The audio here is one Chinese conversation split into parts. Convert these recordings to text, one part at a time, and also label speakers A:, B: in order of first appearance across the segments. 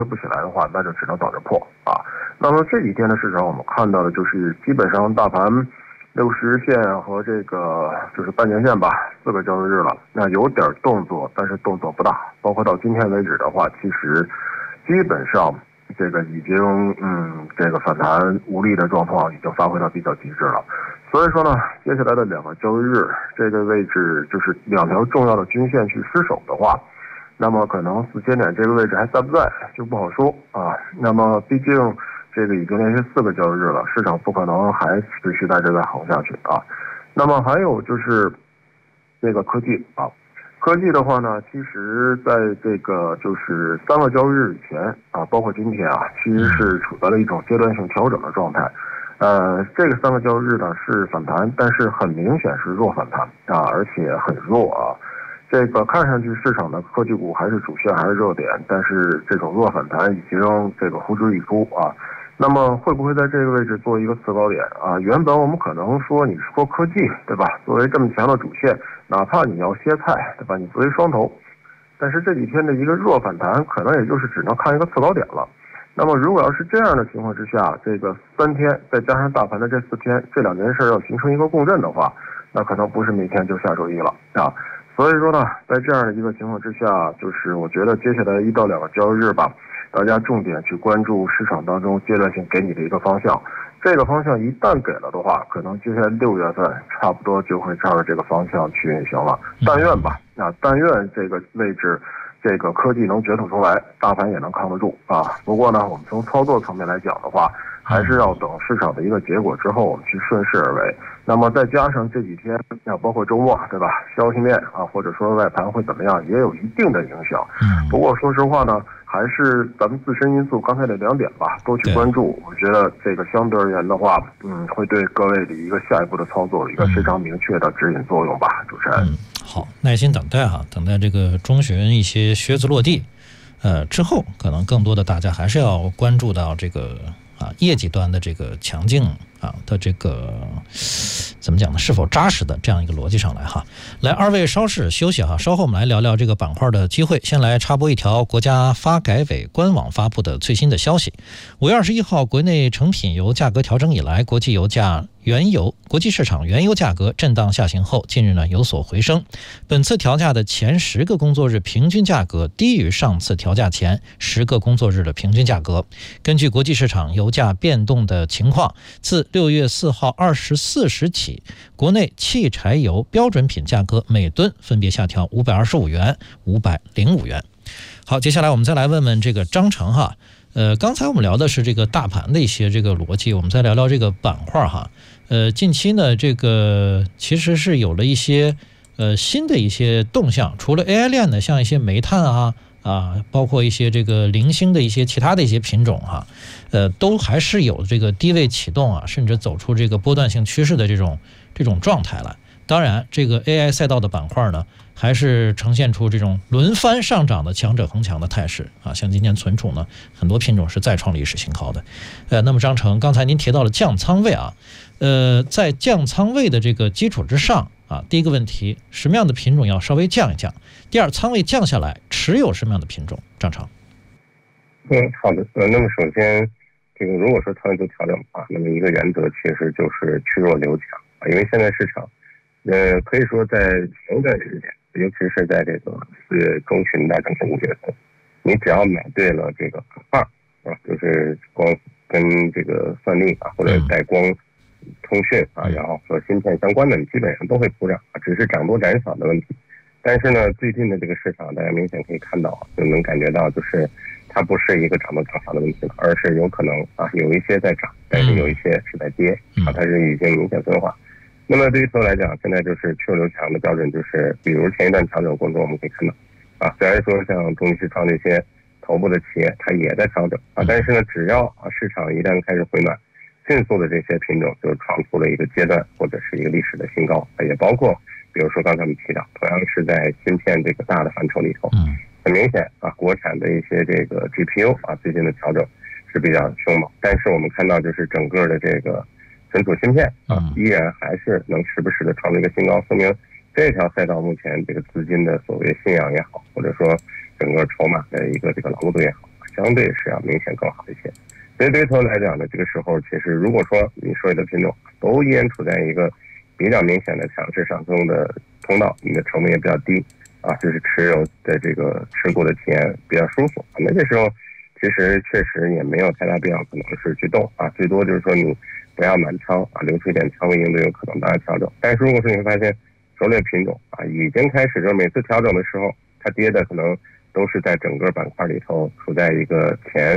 A: 不起来的话，那就只能等着破啊。那么这几天的市场，我们看到的就是基本上大盘60日线和这个就是半年线吧，4个交易日了，那有点动作，但是动作不大。包括到今天为止的话，其实基本上这个已经这个反弹无力的状况已经发挥到比较极致了。所以说呢，接下来的2个交易日，这个位置就是2条重要的均线去失守的话，那么可能4000点这个位置还在不在就不好说啊。那么毕竟这个已经连续4个交易日了，市场不可能还持续在这个行下去啊。那么还有就是这个科技啊，科技的话呢，其实在这个就是3个交易日以前啊，包括今天啊，其实是处在了一种阶段性调整的状态。这个3个交易日呢是反弹，但是很明显是弱反弹啊，而且很弱啊。这个看上去市场的科技股还是主线，还是热点，但是这种弱反弹已经这个呼之欲出啊。那么会不会在这个位置做一个次高点啊？原本我们可能说你说科技对吧，作为这么强的主线，哪怕你要歇菜对吧，你作为双头，但是这几天的一个弱反弹，可能也就是只能看一个次高点了。那么如果要是这样的情况之下，这个3天再加上大盘的这4天，这2件事要形成一个共振的话，那可能不是明天就下周一了啊。所以说呢，在这样的一个情况之下，就是我觉得接下来1到2个交易日吧，大家重点去关注市场当中阶段性给你的一个方向。这个方向一旦给了的话，可能接下来6月份差不多就会照着这个方向去运行了。但愿吧，但愿这个位置这个科技能卷土重来，大盘也能扛得住啊。不过呢，我们从操作层面来讲的话，还是要等市场的一个结果之后，我们去顺势而为。那么再加上这几天包括周末对吧，消息面啊，或者说外盘会怎么样，也有一定的影响。不过说实话呢，还是咱们自身因素刚才那2点吧，多去关注。我觉得这个相对而言的话，会对各位的一个下一步的操作有一个非常明确的指引作用吧，主持人。
B: 好，耐心等待哈，等待这个中旬一些靴子落地，之后可能更多的大家还是要关注到这个业绩端的这个强劲的这个怎么讲呢？是否扎实的这样一个逻辑上来哈。来，二位稍事休息哈，稍后我们来聊聊这个板块的机会。先来插播一条国家发改委官网发布的最新的消息：5月21号，国内成品油价格调整以来，国际市场原油价格震荡下行后，近日呢有所回升。本次调价的前10个工作日平均价格低于上次调价前10个工作日的平均价格。根据国际市场油价变动的情况，自6月4号24时起，国内汽柴油标准品价格每吨分别下调525元、505元。好，接下来我们再来问问这个张成哈。刚才我们聊的是这个大盘的一些这个逻辑，我们再聊聊这个板块哈。近期呢，这个其实是有了一些新的一些动向，除了 AI 链呢，像一些煤炭包括一些这个零星的一些其他的一些品种都还是有这个低位启动甚至走出这个波段性趋势的这种状态了。当然，这个 AI 赛道的板块呢，还是呈现出这种轮番上涨的强者恒强的态势像今天存储呢，很多品种是再创历史新高的。那么张成，刚才您提到了降仓位在降仓位的这个基础之上第一个问题，什么样的品种要稍微降一降？第二，仓位降下来，持有什么样的品种？张成。
C: 好的。那么首先，这个如果说仓位做调整那么一个原则其实就是去弱留强因为现在市场可以说在前一段时间，尤其是在这个4月中旬到整个5月份，你只要买对了这个板块就是光跟这个算力或者带光通讯然后和芯片相关的，你基本上都会普涨只是涨多涨少的问题。但是呢，最近的这个市场，大家明显可以看到，就能感觉到，就是它不是一个涨多涨少的问题了，而是有可能有一些在涨，但是有一些是在跌它是已经明显分化。那么对于投资来讲，现在就是去弱留强的标准，就是比如前一段调整过程中，我们可以看到虽然说像中汽创这些头部的企业它也在调整但是呢，只要市场一旦开始回暖，迅速的这些品种就创出了一个阶段或者是一个历史的新高也包括比如说刚才我们提到，同样是在芯片这个大的范畴里头很明显国产的一些这个 GPU 最近的调整是比较凶猛，但是我们看到就是整个的这个存储芯片依然还是能时不时的创造一个新高，说明这条赛道目前这个资金的所谓信仰也好，或者说整个筹码的一个这个牢固度也好， 相对是要明显更好一些。所以对头来讲呢，这个时候其实如果说你所有的品种都依然处在一个比较明显的强势上升的通道，你的成本也比较低啊，就是持有的这个持股的体验比较舒服，那这时候其实确实也没有太大必要可能是去动啊，最多就是说你不要满仓啊，留出一点仓位应对有可能大的调整。但是如果说你会发现狩猎品种啊已经开始就是每次调整的时候，它跌的可能都是在整个板块里头处在一个前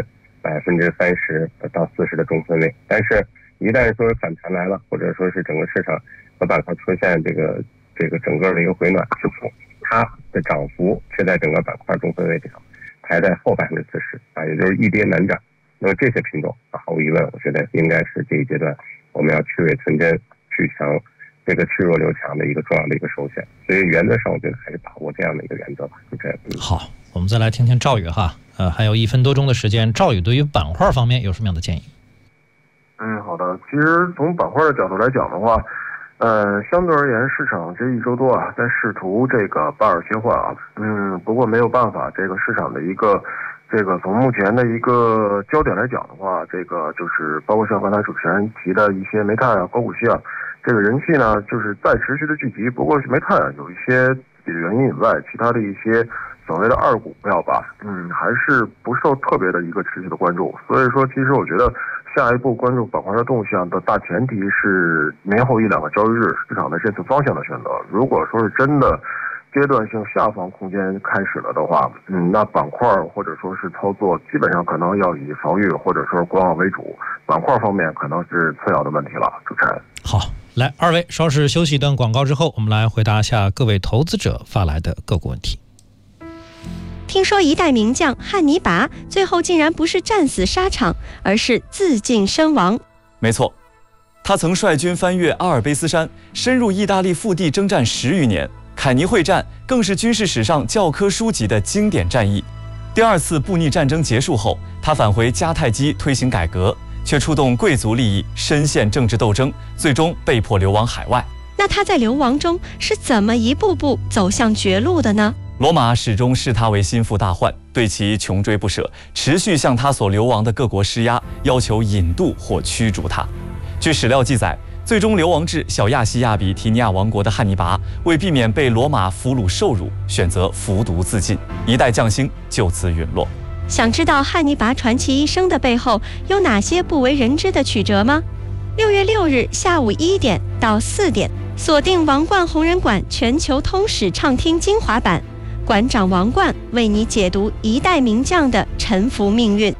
C: 30%到40%的中分位，但是一旦说反弹来了，或者说是整个市场和板块出现这个整个的一个回暖之后，它的涨幅却在整个板块中分位里头排在后40%啊，也就是一跌难涨。那么这些品种啊，毫无疑问，我觉得应该是这一阶段我们要去伪存真、去强这个去弱留强的一个重要的一个首选。所以原则上，我觉得还是把握这样的一个原则吧。
B: 好，我们再来听听赵宇哈，还有1分多钟的时间，赵宇对于板块方面有什么样的建议？
A: 好的。其实从板块的角度来讲的话，相对而言，市场这1周多啊，在试图这个巴尔切换啊，不过没有办法，这个市场的一个从目前的一个焦点来讲的话，这个就是包括像刚才主持人提的一些煤炭啊、高股息啊，这个人气呢就是在持续的聚集。不过煤炭有一些自己的原因以外，其他的一些所谓的二股票吧，还是不受特别的一个持续的关注。所以说，其实我觉得下一步关注板块的动向的大前提是年后1、2个交易日市场的这次方向的选择。如果说是真的阶段性下方空间开始了的话，那板块或者说是操作基本上可能要以防御或者说观望为主，板块方面可能是次要的问题了。主持人，
B: 好，来2位稍事休息一段广告之后，我们来回答一下各位投资者发来的个股问题。
D: 听说一代名将汉尼拔最后竟然不是战死沙场，而是自尽身亡。
E: 没错，他曾率军翻越阿尔卑斯山，深入意大利腹地征战10余年。凯尼会战更是军事史上教科书级的经典战役。第2次布匿战争结束后，他返回迦太基推行改革，却触动贵族利益，深陷政治斗争，最终被迫流亡海外。
D: 那他在流亡中是怎么一步步走向绝路的呢？
E: 罗马始终视他为心腹大患，对其穷追不舍，持续向他所流亡的各国施压，要求引渡或驱逐他。据史料记载，最终流亡至小亚细亚比提尼亚王国的汉尼拔，为避免被罗马俘虏受辱，选择服毒自尽，一代将星就此陨落。
D: 想知道汉尼拔传奇一生的背后有哪些不为人知的曲折吗？6月6日下午1点到4点，锁定王冠红人馆全球通史畅听精华版，馆长王冠为你解读一代名将的沉浮命运。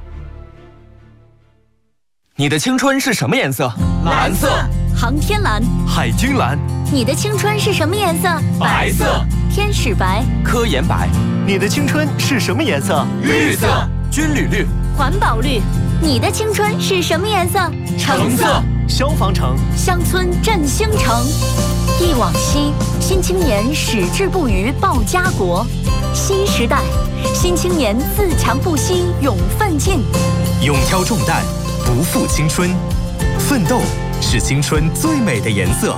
F: 你的青春是什么颜色？蓝色。
G: 航天蓝。
F: 海军蓝。
G: 你的青春是什么颜色？
F: 白色。
G: 天使白。
F: 科研白。
H: 你的青春是什么颜色？
F: 绿色。军旅绿。
G: 环保绿。你的青春是什么颜色？
F: 橙色。
H: 消防橙。
G: 乡村振兴城。忆往昔，新青年矢志不渝报家国。新时代，新青年自强不息勇奋进。
H: 勇挑重担，不负青春，奋斗是青春最美的颜色。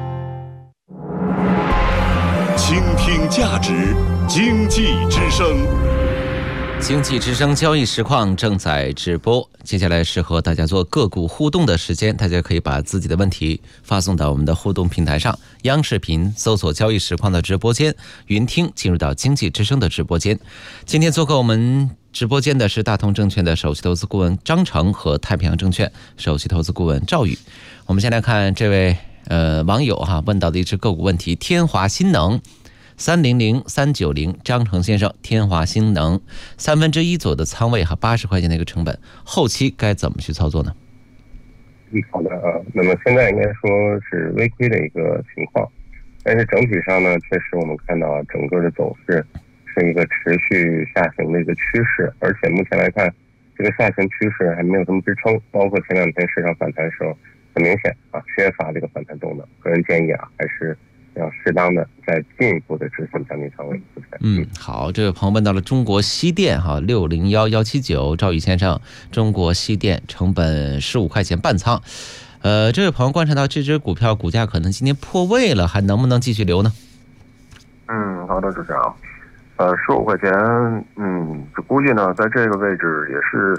I: 倾听价值，经济之声。
J: 经济之声交易实况正在直播，接下来是和大家做个股互动的时间，大家可以把自己的问题发送到我们的互动平台上，央视频搜索交易实况的直播间，云听进入到经济之声的直播间。今天做客我们直播间的是大同证券的首席投资顾问张成和太平洋证券首席投资顾问赵宇。我们先来看这位网友问到的一只个股问题，天华新能300390，张成先生，天华新能1/3左右的仓位80块钱的一个成本，后期该怎么去操作呢？
C: 好的那么现在应该说是微亏的一个情况，但是整体上呢，确实我们看到整个的走势是一个持续下行的一个趋势，而且目前来看，这个下行趋势还没有什么支撑，包括前2天市场反弹的时候，很明显缺乏这个反弹动能。个人建议还是要适当的再进一步的止损降低仓位。
J: 好，这位朋友问到了中国西电601179，赵宇先生，中国西电成本15块钱半仓。这位朋友观察到这只股票股价可能今天破位了，还能不能继续留呢？
A: 好的，主持人 15块钱，估计呢，在这个位置也是